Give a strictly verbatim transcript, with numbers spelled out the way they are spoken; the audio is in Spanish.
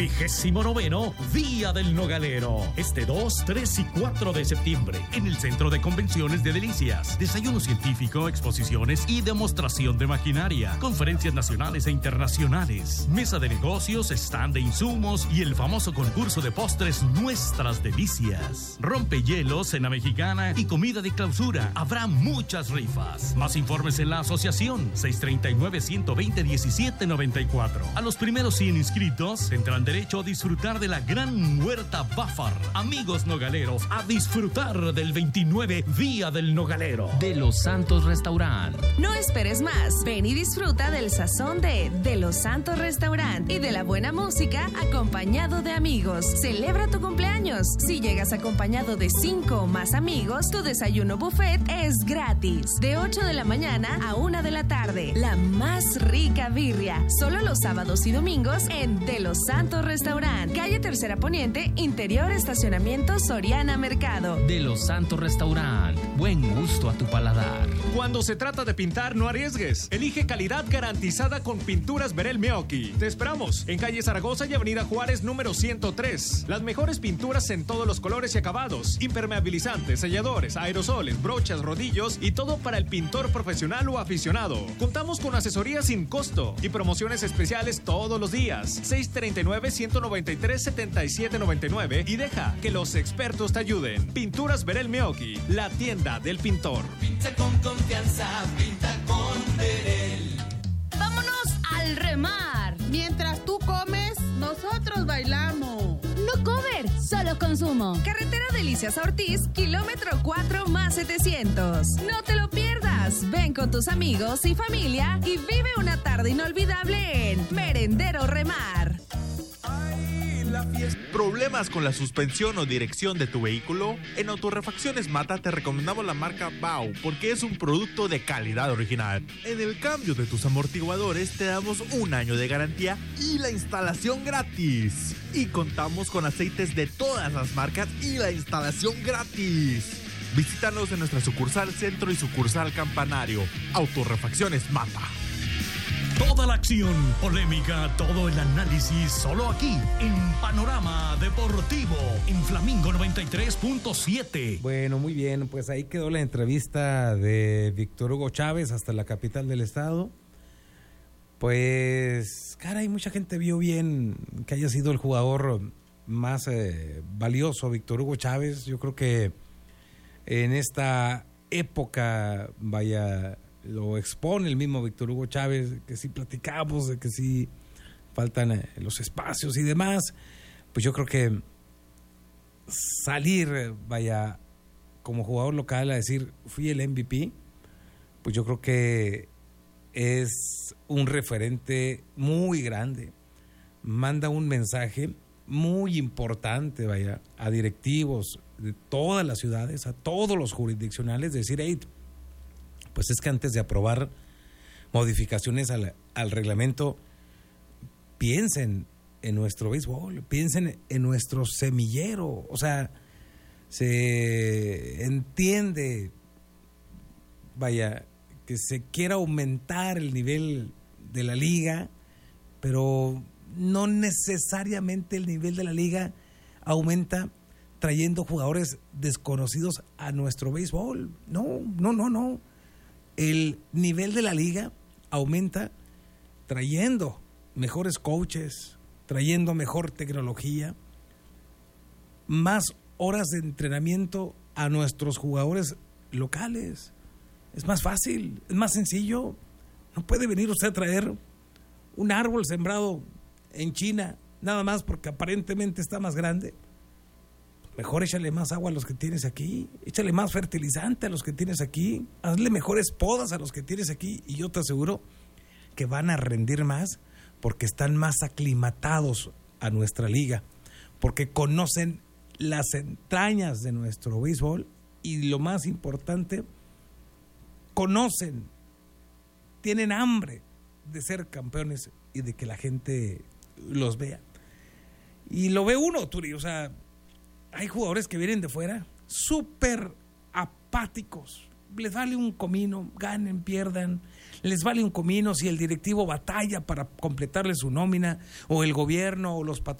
Vigésimo noveno Día del Nogalero. Este dos, tres y cuatro de septiembre en el Centro de Convenciones de Delicias. Desayuno científico, exposiciones y demostración de maquinaria. Conferencias nacionales e internacionales. Mesa de negocios, stand de insumos y el famoso concurso de postres Nuestras Delicias. Rompehielos, cena mexicana y comida de clausura. Habrá muchas rifas. Más informes en la asociación seis treinta y nueve, ciento veinte, diecisiete noventa y cuatro. A los primeros cien inscritos tendrán derecho a disfrutar de la gran huerta Bafar. Amigos nogaleros, a disfrutar del veintinueve Día del Nogalero. De Los Santos Restaurant. No esperes más. Ven y disfruta del sazón de De Los Santos Restaurant y de la buena música acompañado de amigos. Celebra tu cumpleaños. Si llegas acompañado de cinco o más amigos, tu desayuno buffet es gratis. De ocho de la mañana a una de la tarde. La más rica birria. Solo los sábados y domingos en De Los Santos Restaurant. Calle Tercera Poniente, interior estacionamiento Soriana Mercado. De Los Santos Restaurant. Buen gusto a tu paladar. Cuando se trata de pintar, no arriesgues. Elige calidad garantizada con Pinturas Berel Meoqui. Te esperamos en calle Zaragoza y avenida Juárez número ciento tres. Las mejores pinturas en todos los colores y acabados. Impermeabilizantes, selladores, aerosoles, brochas, rodillos y todo para el pintor profesional o aficionado. Contamos con asesoría sin costo y promociones especiales todos los días. seis treinta y nueve, ciento noventa y tres, setenta y siete noventa y nueve y deja que los expertos te ayuden. Pinturas Berel Meoqui, la tienda del pintor. Pinta con confianza, pinta con Berel. ¡Vámonos al remar! Mientras tú comes, nosotros bailamos. No cover, solo consumo. Carretera Delicias a Ortiz, kilómetro cuatro más setecientos. No te lo pierdas. Ven con tus amigos y familia y vive una tarde inolvidable en Merendero Remar. ¿Problemas con la suspensión o dirección de tu vehículo? En Autorrefacciones Mata te recomendamos la marca Bau porque es un producto de calidad original. En el cambio de tus amortiguadores te damos un año de garantía y la instalación gratis. Y contamos con aceites de todas las marcas y la instalación gratis. Visítanos en nuestra sucursal Centro y sucursal Campanario. Autorrefacciones Mata. Toda la acción, polémica, todo el análisis, solo aquí, en Panorama Deportivo, en Flamingo noventa y tres punto siete. Bueno, muy bien, pues ahí quedó la entrevista de Víctor Hugo Chávez hasta la capital del estado. Pues, caray, mucha gente vio bien que haya sido el jugador más eh, valioso, Víctor Hugo Chávez. Yo creo que en esta época, vaya... lo expone el mismo Víctor Hugo Chávez, que si platicamos de que si faltan eh, los espacios y demás, pues yo creo que salir, vaya, como jugador local a decir, fui el M V P, pues yo creo que es un referente muy grande, manda un mensaje muy importante, vaya, a directivos de todas las ciudades, a todos los jurisdiccionales, decir, hey, pues es que antes de aprobar modificaciones al, al reglamento, piensen en nuestro béisbol, piensen en nuestro semillero. O sea, se entiende, vaya, que se quiera aumentar el nivel de la liga, pero no necesariamente el nivel de la liga aumenta trayendo jugadores desconocidos a nuestro béisbol. No, no, no, no. El nivel de la liga aumenta trayendo mejores coaches, trayendo mejor tecnología, más horas de entrenamiento a nuestros jugadores locales. Es más fácil, es más sencillo. No puede venir usted a traer un árbol sembrado en China, nada más porque aparentemente está más grande. Mejor échale más agua a los que tienes aquí, échale más fertilizante a los que tienes aquí, hazle mejores podas a los que tienes aquí y yo te aseguro que van a rendir más porque están más aclimatados a nuestra liga, porque conocen las entrañas de nuestro béisbol y lo más importante, conocen, tienen hambre de ser campeones y de que la gente los vea. Y lo ve uno, Turi, o sea, hay jugadores que vienen de fuera súper apáticos. Les vale un comino, ganen, pierdan. Les vale un comino si el directivo batalla para completarle su nómina, o el gobierno, o los patrocinadores